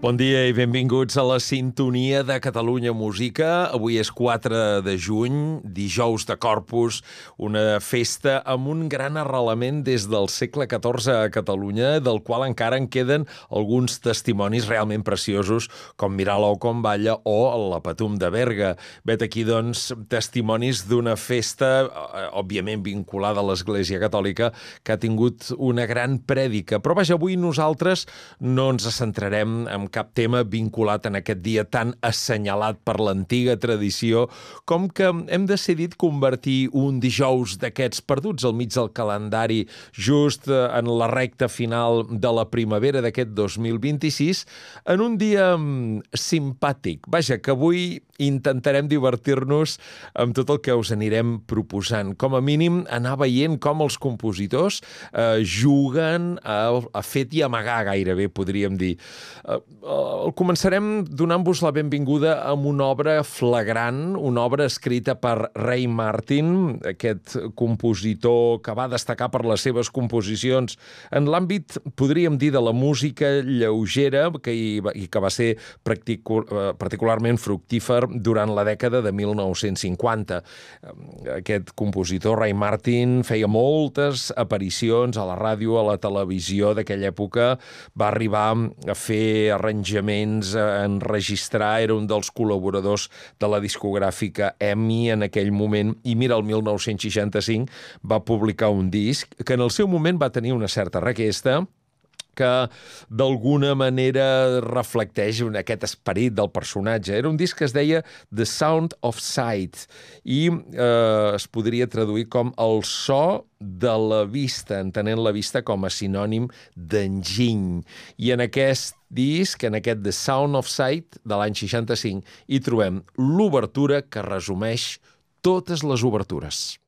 Bon dia i benvinguts a la sintonia de Catalunya Música. Avui és 4 de juny, dijous de Corpus, una festa amb un gran arrelament des del segle XIV a Catalunya, del qual encara en queden alguns testimonis realment preciosos, com Miralou com balla o la Patum de Berga. Vet aquí, doncs, testimonis d'una festa, òbviament vinculada a l'Església Catòlica, que ha tingut una gran prèdica. Però vaja, avui nosaltres no ens centrarem en cap tema vinculat en aquest dia tan assenyalat per l'antiga tradició, com que hem decidit convertir un dijous d'aquests perduts al mig del calendari, just en la recta final de la primavera d'aquest 2026, en un dia simpàtic. Vaja, que avui intentarem divertir-nos amb tot el que us anirem proposant. Com a mínim, anar veient com els compositors juguen a fet i amagar, gairebé, podríem dir. Començarem donant-vos la benvinguda amb una obra flagrant, una obra escrita per Ray Martin, aquest compositor que va destacar per les seves composicions en l'àmbit, podríem dir, de la música lleugera i que va ser particularment fructífer durant la dècada de 1950. Aquest compositor, Ray Martin, feia moltes aparicions a la ràdio, a la televisió d'aquella època, va arribar a fer arranjaments, a enregistrar, era un dels col·laboradors de la discogràfica EMI en aquell moment, i mira, el 1965 va publicar un disc que en el seu moment va tenir una certa requesta, que d'alguna manera reflecteix aquest esperit del personatge. Era un disc que es deia The Sound of Sight i es podria traduir com el so de la vista, entenent la vista com a sinònim d'enginy. I en aquest disc, en aquest The Sound of Sight de l'any 65, hi trobem l'obertura que resumeix totes les obertures.